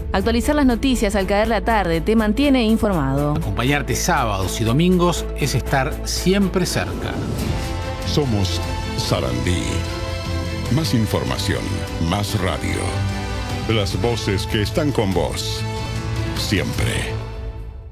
Actualizar las noticias al caer la tarde te mantiene informado. Acompañarte sábados y domingos es estar siempre cerca. Somos Sarandí. Más información, más radio. Las voces que están con vos. Siempre.